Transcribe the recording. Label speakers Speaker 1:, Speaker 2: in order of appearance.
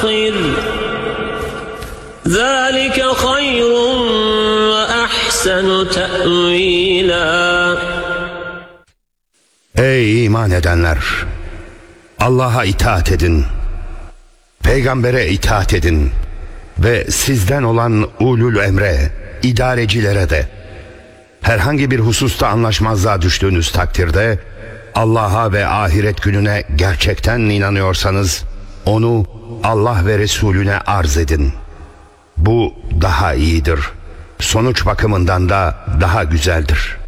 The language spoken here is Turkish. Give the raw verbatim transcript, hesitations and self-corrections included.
Speaker 1: الآخر ذلك خير وأحسن تأويلا.
Speaker 2: Ey iman edenler! Allah'a itaat edin, peygambere itaat edin ve sizden olan ulul emre, idarecilere de. Herhangi bir hususta anlaşmazlığa düştüğünüz takdirde Allah'a ve ahiret gününe gerçekten inanıyorsanız onu Allah ve Resulüne arz edin. Bu daha iyidir. Sonuç bakımından da daha güzeldir.